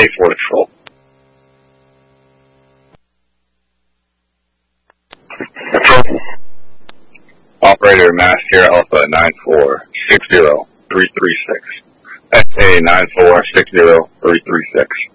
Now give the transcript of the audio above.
SA4 Patrol. Patrol. Operator Mass Sierra Alpha 9460336. SA 9460336.